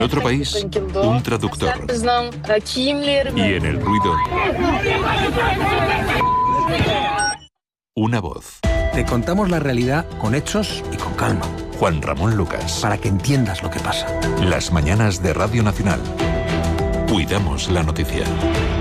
En otro país, un traductor. Y en el ruido, una voz. Te contamos la realidad con hechos y con calma. Juan Ramón Lucas. Para que entiendas lo que pasa. Las mañanas de Radio Nacional. Cuidamos la noticia.